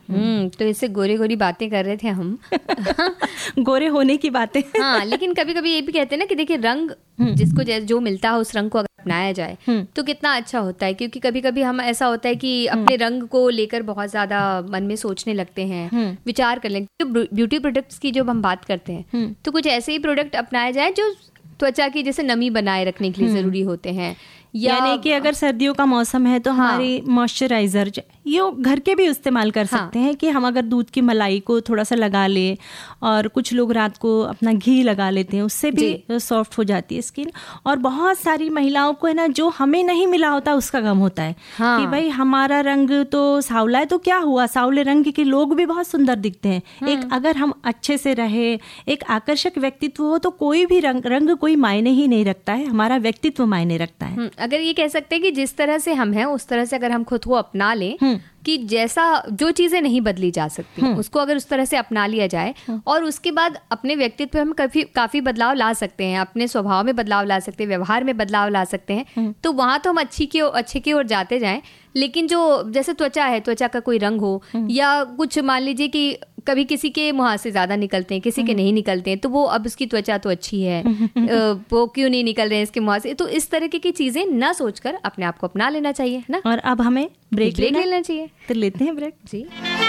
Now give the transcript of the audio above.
तो इससे गोरी गोरी बातें कर रहे थे हम गोरे होने की बातें। हाँ, लेकिन कभी कभी ये भी कहते हैं ना कि देखिए रंग जिसको जो मिलता है उस रंग को अगर अपनाया जाए तो कितना अच्छा होता है। क्योंकि कभी कभी हम ऐसा होता है कि अपने रंग को लेकर बहुत ज्यादा मन में सोचने लगते हैं, विचार कर लेते हैं। ब्यूटी प्रोडक्ट्स की जब हम बात करते हैं तो कुछ ऐसे ही प्रोडक्ट अपनाए जाए जो त्वचा की जैसे नमी बनाए रखने के लिए जरूरी होते हैं। यानी कि अगर सर्दियों का मौसम है तो हमारी मॉइस्चराइजर ये घर के भी इस्तेमाल कर सकते हैं कि हम अगर दूध की मलाई को थोड़ा सा लगा ले, और कुछ लोग रात को अपना घी लगा लेते हैं, उससे भी सॉफ्ट हो जाती है स्किन। और बहुत सारी महिलाओं को है ना जो हमें नहीं मिला होता उसका गम होता है कि भाई हमारा रंग तो सांवला है तो क्या हुआ, सांवले रंग के लोग भी बहुत सुंदर दिखते हैं। एक अगर हम अच्छे से रहे, एक आकर्षक व्यक्तित्व हो तो कोई भी रंग कोई मायने ही नहीं रखता है, हमारा व्यक्तित्व मायने रखता है। अगर ये कह सकते हैं कि जिस तरह से हम हैं उस तरह से अगर हम खुद को अपना लें कि जैसा जो चीजें नहीं बदली जा सकती उसको अगर उस तरह से अपना लिया जाए और उसके बाद अपने व्यक्तित्व में काफी बदलाव ला सकते हैं, अपने स्वभाव में बदलाव ला सकते हैं, व्यवहार में बदलाव ला सकते हैं, तो वहां तो हम अच्छे की ओर जाते जाएं। लेकिन जो जैसे त्वचा है, त्वचा का कोई रंग हो या कुछ मान लीजिए कि कभी किसी के मुहासे ज्यादा निकलते हैं, किसी के नहीं निकलते हैं, तो वो अब उसकी त्वचा तो अच्छी है वो क्यों नहीं निकल रहे हैं इसके मुहासे। तो इस तरह की चीजें ना सोचकर अपने आप को अपना लेना चाहिए ना। और अब हमें ब्रेक लेना चाहिए। तो लेते हैं ब्रेक जी।